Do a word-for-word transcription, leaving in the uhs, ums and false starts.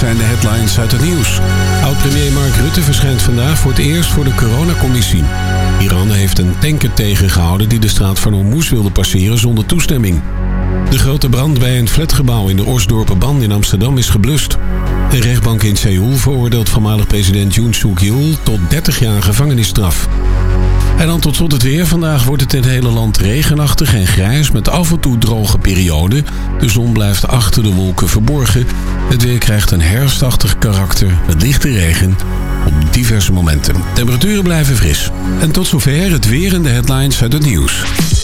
zijn de headlines uit het nieuws. Oud-premier Mark Rutte verschijnt vandaag voor het eerst voor de coronacommissie. Iran heeft een tanker tegengehouden die de straat van Hormuz wilde passeren zonder toestemming. De grote brand bij een flatgebouw in de Osdorperban in Amsterdam is geblust. Een rechtbank in Seoul veroordeelt voormalig president Yoon Suk-yeol tot dertig jaar gevangenisstraf. En dan tot slot het weer. Vandaag wordt het in het hele land regenachtig en grijs met af en toe droge perioden. De zon blijft achter de wolken verborgen. Het weer krijgt een herfstachtig karakter met lichte regen op diverse momenten. Temperaturen blijven fris. En tot zover het weer en de headlines uit het nieuws.